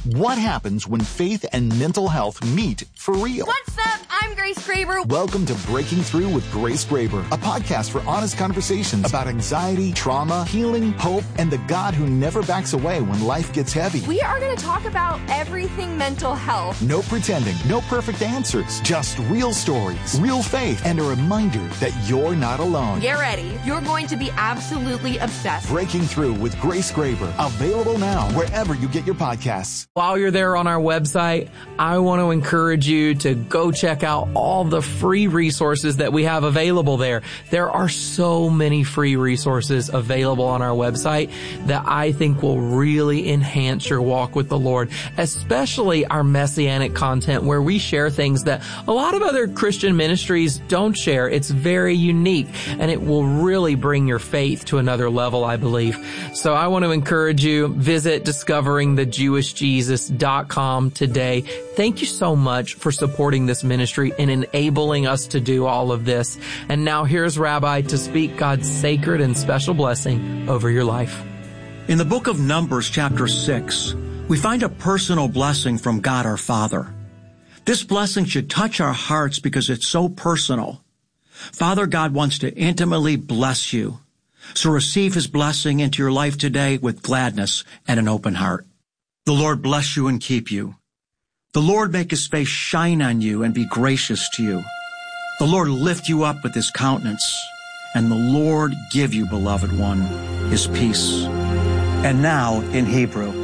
What happens when faith and mental health meet for real? What's up? I'm Grace Graber. Welcome to Breaking Through with Grace Graber, a podcast for honest conversations about anxiety, trauma, healing, hope, and the God who never backs away when life gets heavy. We are going to talk about everything mental health. No pretending, no perfect answers, just real stories, real faith, and a reminder that you're not alone. Get ready. You're going to be absolutely obsessed. Breaking Through with Grace Graber, available now wherever you get your podcasts. While you're there on our website, I want to encourage you to go check out all the free resources that we have available there. There are so many free resources available on our website that I think will really enhance your walk with the Lord, especially our messianic content where we share things that a lot of other Christian ministries don't share. It's very unique and it will really bring your faith to another level, I believe. So I want to encourage you, visit discoveringthejewishjesus.com today. Thank you so much for supporting this ministry and enabling us to do all of this. And now here's Rabbi to speak God's sacred and special blessing over your life. In the book of Numbers, chapter 6, we find a personal blessing from God our Father. This blessing should touch our hearts because it's so personal. Father God wants to intimately bless you. So receive His blessing into your life today with gladness and an open heart. The Lord bless you and keep you. The Lord make His face shine on you and be gracious to you. The Lord lift you up with His countenance, and the Lord give you, beloved one, His peace. And now, in Hebrew,